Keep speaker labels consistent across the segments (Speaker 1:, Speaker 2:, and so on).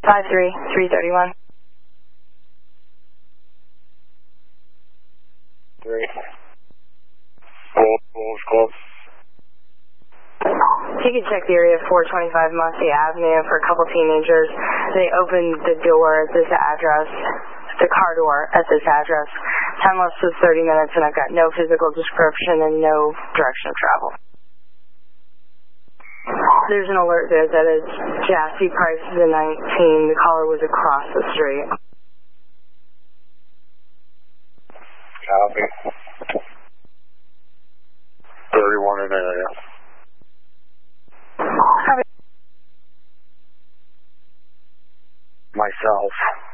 Speaker 1: 53331.
Speaker 2: 3. Bulls Club.
Speaker 1: If you could check the area of 425 Musty Avenue for a couple teenagers. They opened the door at this address, the car door at this address. Time lapse was 30 minutes, and I've got no physical description and no direction of travel. There's an alert there that it's Jassy Price, the 19. The caller was across the street.
Speaker 2: Copy. 31 in area.
Speaker 3: Myself.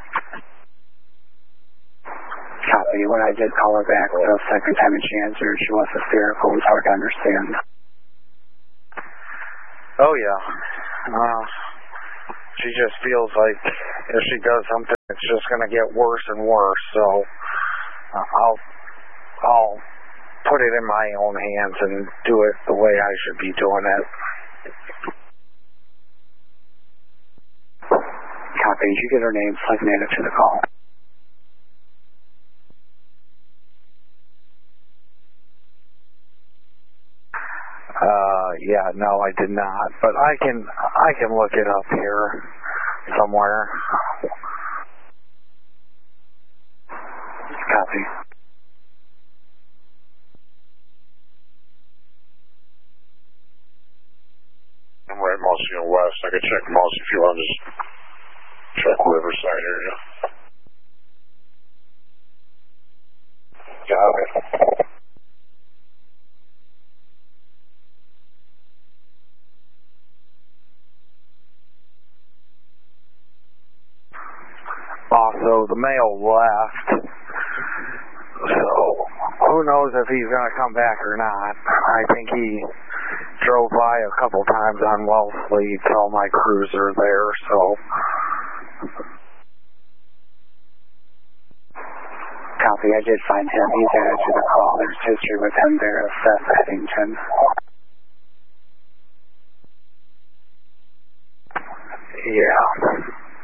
Speaker 3: Copy. When I did call her back the second time and she answered, she was hysterical. It was hard to understand.
Speaker 2: Oh, yeah. She just feels like if she does something, it's just going to get worse and worse. So I'll put it in my own hands and do it the way I should be doing it.
Speaker 3: Copy. Did you get her name designated to the call?
Speaker 2: Yeah, no, I did not. But I can look it up here somewhere.
Speaker 3: Copy.
Speaker 2: I'm right Musty and West. I could check Musty if you want to just check Riverside area. Got it. Also, the male left, so who knows if he's going to come back or not. I think he drove by a couple times on Wellfleet, so my crews are there, so.
Speaker 3: Copy, I did find him. He's added to the call. There's history with him there, Seth Eddington.